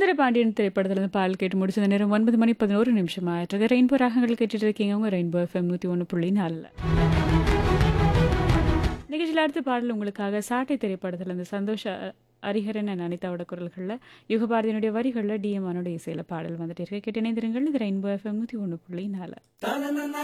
வீரபாண்டியன் திரைப்படத்திலிருந்து பாடல் கேட்டு முடிச்ச நேரம் 9:11 ஆயிட்டு ரெயின்போ ராகங்கள் கேட்டுட்டு இருக்கீங்க. உங்க ரெயின்போ FM 101.4. நிகழ்ச்சியில் அடுத்த பாடல் உங்களுக்காக சாட்டை திரைப்படத்திலிருந்து சந்தோஷ ஹரிஹரன் and அனிதாவோட குரல்களில் யுகபாரதியினுடைய வரிகளில் டிஎம் அவனுடைய இசையில பாடல் வந்துட்டு இருக்கு. கேட்டு இணைந்திருங்கள். இது ரெயின்போ FM 101.4.